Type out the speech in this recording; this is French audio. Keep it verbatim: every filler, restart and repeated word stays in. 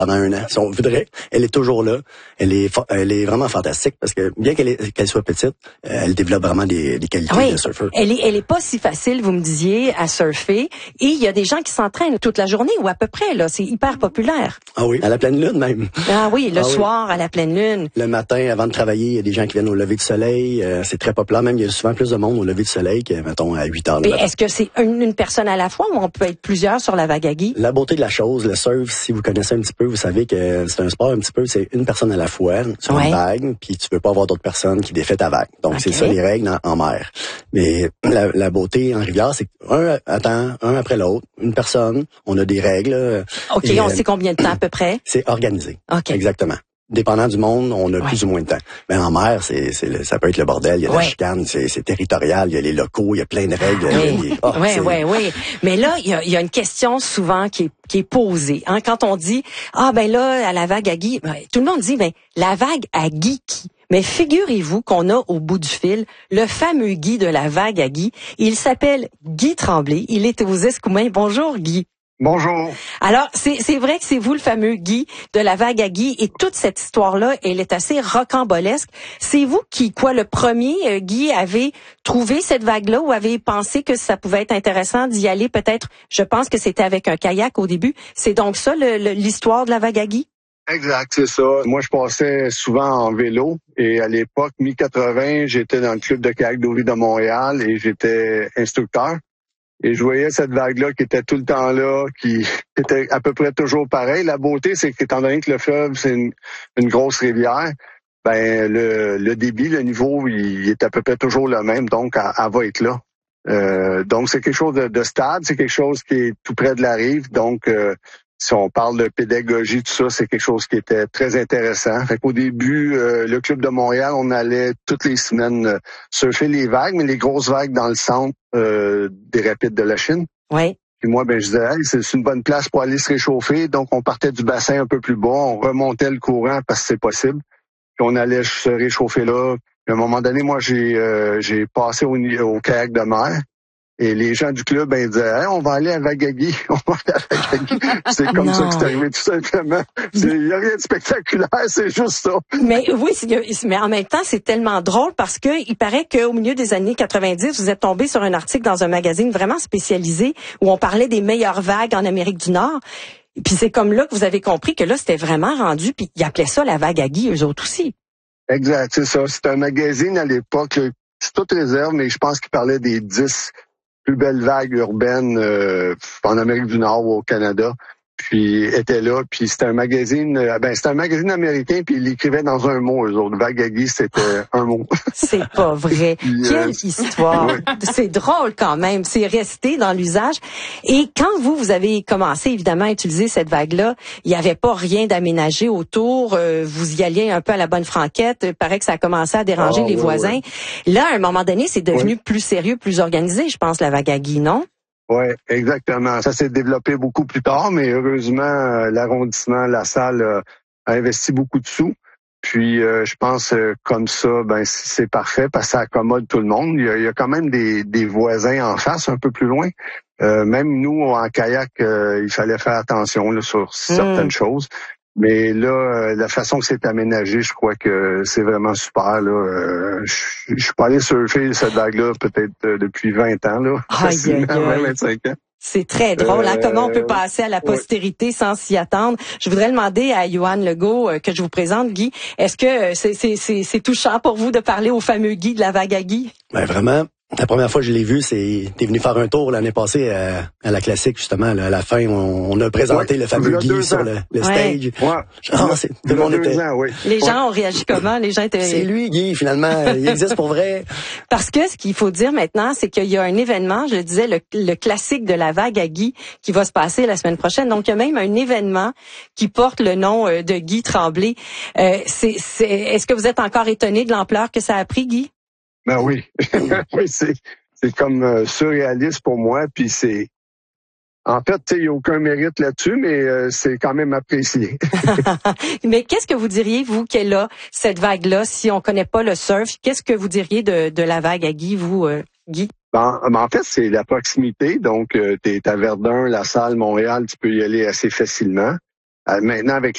pendant un an, si on voudrait. Elle est toujours là. Elle est, elle est vraiment fantastique parce que bien qu'elle, est, qu'elle soit petite, elle développe vraiment des, des qualités oui, de surfeur. Elle est, elle est pas si facile, vous me disiez, à surfer. Et il y a des gens qui s'entraînent toute la journée ou à peu près, là. C'est hyper populaire. Ah oui, à la pleine lune même. Ah oui, le ah soir, oui. à la pleine lune. Le matin, avant de travailler, il y a des gens qui viennent au lever du soleil. Euh, c'est très populaire. Même, il y a souvent plus de monde au lever du soleil que, mettons, à huit heures le Mais matin. est-ce que c'est une, une personne à la fois ou on peut être plusieurs sur la vague à Guy? La beauté de la chose, le surf, si vous connaissez un petit peu, vous savez que c'est un sport un petit peu, c'est une personne à la fois sur ouais. une vague, puis tu veux pas avoir d'autres personnes qui défait ta vague. Donc, okay. c'est ça les règles en, en mer. Mais la, la beauté en rivière, c'est un attend, un après l'autre, une personne, on a des règles. OK, et, on euh, sait combien de temps à peu près? C'est organisé. OK. Exactement. Dépendant du monde, on a ouais. plus ou moins de temps. Mais en mer, c'est, c'est ça peut être le bordel, il y a ouais. la chicane, c'est, c'est territorial, il y a les locaux, il y a plein de règles. Oui, oh, oui, oui, oui. Mais là, il y a, il y a une question souvent qui est, qui est posée. Hein, quand on dit, ah ben là, à la vague à Guy, ben, tout le monde dit, ben la vague à Guy qui? Mais figurez-vous qu'on a au bout du fil le fameux Guy de la vague à Guy. Il s'appelle Guy Tremblay. Il est aux Escoumins. Bonjour Guy. Bonjour. Alors, c'est, c'est vrai que c'est vous le fameux Guy de la vague à Guy et toute cette histoire-là, elle est assez rocambolesque. C'est vous qui, quoi, le premier, euh, Guy, avez trouvé cette vague-là ou avez pensé que ça pouvait être intéressant d'y aller peut-être, je pense que c'était avec un kayak au début. C'est donc ça le, le, l'histoire de la vague à Guy? Exact, c'est ça. Moi, je passais souvent en vélo et à l'époque, mi quatre-vingts, j'étais dans le club de kayak d'eau vive de Montréal et j'étais instructeur. Et je voyais cette vague-là qui était tout le temps là, qui était à peu près toujours pareil. La beauté, c'est qu'étant donné que le fleuve, c'est une, une grosse rivière, ben le, le débit, le niveau, il, il est à peu près toujours le même, donc elle, elle va être là. Euh, donc, c'est quelque chose de, de stable, c'est quelque chose qui est tout près de la rive. Donc, euh, si on parle de pédagogie, tout ça, c'est quelque chose qui était très intéressant. Fait qu'au début, euh, le Club de Montréal, on allait toutes les semaines euh, surfer les vagues, mais les grosses vagues dans le centre euh, des rapides de la Chine. Oui. Puis moi, ben je disais, hey, c'est une bonne place pour aller se réchauffer. Donc, on partait du bassin un peu plus bas, on remontait le courant parce que c'est possible. Puis on allait se réchauffer là. Puis à un moment donné, moi, j'ai euh, j'ai passé au, au kayak de mer. Et les gens du club, ben, disaient, hey, on va aller à Vague-à-Guy. On va aller à Vague-à-Guy. C'est comme non. ça que c'est arrivé, tout simplement. Il n'y a rien de spectaculaire, c'est juste ça. Mais oui, mais en même temps, c'est tellement drôle parce que il paraît qu'au milieu des années quatre-vingt-dix, vous êtes tombé sur un article dans un magazine vraiment spécialisé où on parlait des meilleures vagues en Amérique du Nord. Puis c'est comme là que vous avez compris que là, c'était vraiment rendu, puis ils appelaient ça la Vague-à-Guy, eux autres aussi. Exact, c'est ça. C'était un magazine à l'époque, là, c'est toute réserve, mais je pense qu'il parlait des dix plus belles vagues urbaines euh, en Amérique du Nord ou au Canada. Puis était là, puis c'était un magazine, euh, ben c'était un magazine américain, puis il l'écrivait dans un mot, eux autres. Vague à Guy, c'était un mot. C'est pas vrai. puis, Quelle euh, histoire. Oui. C'est drôle quand même. C'est resté dans l'usage. Et quand vous, vous avez commencé évidemment à utiliser cette vague-là, il n'y avait pas rien d'aménagé autour. Euh, vous y alliez un peu à la bonne franquette. Il paraît que ça a commencé à déranger oh, les oui, voisins. Oui. Là, à un moment donné, c'est devenu oui. plus sérieux, plus organisé, je pense, la vague à Guy, non? Oui, exactement. Ça s'est développé beaucoup plus tard, mais heureusement, euh, l'arrondissement, la salle euh, a investi beaucoup de sous. Puis, euh, je pense euh, comme ça, ben c'est parfait parce que ça accommode tout le monde. Il y a, il y a quand même des, des voisins en face, un peu plus loin. Euh, même nous, en kayak, euh, il fallait faire attention là, sur certaines mmh. choses. Mais là, euh, la façon que c'est aménagé, je crois que c'est vraiment super. Là, euh, je, je suis pas allé surfer cette vague-là peut-être euh, depuis vingt ans, là, facilement, vingt, vingt-cinq ans. C'est très drôle. Hein? Comment on peut passer à la postérité ouais. sans s'y attendre? Je voudrais demander à Johan Legault euh, que je vous présente, Guy. Est-ce que c'est, c'est, c'est, c'est touchant pour vous de parler au fameux Guy de la vague à Guy? Ben vraiment. La première fois que je l'ai vu, c'est t'es venu faire un tour l'année passée à, à la classique justement. Là, à la fin, on, on a présenté ouais, le fameux Guy sur le, le ouais. stage. Ouais. Oh, c'est, tout le monde était. Ans, oui. Les gens ont réagi comment? Les gens étaient. C'est lui, Guy. Finalement, il existe pour vrai. Parce que ce qu'il faut dire maintenant, c'est qu'il y a un événement. Je le disais, le, le classique de la vague à Guy qui va se passer la semaine prochaine. Donc il y a même un événement qui porte le nom de Guy Tremblay. Euh, c'est, c'est, est-ce que vous êtes encore étonné de l'ampleur que ça a pris, Guy? Ben oui, oui, c'est c'est comme euh, surréaliste pour moi, puis c'est en fait, tu sais, il n'y a aucun mérite là-dessus, mais euh, c'est quand même apprécié. Mais qu'est-ce que vous diriez, vous, qu'elle a, cette vague-là, si on connaît pas le surf, qu'est-ce que vous diriez de, de la vague à Guy, vous, euh, Guy? Ben, ben, en fait, c'est la proximité, donc euh, tu es à Verdun, La Salle, Montréal, tu peux y aller assez facilement. Euh, maintenant, avec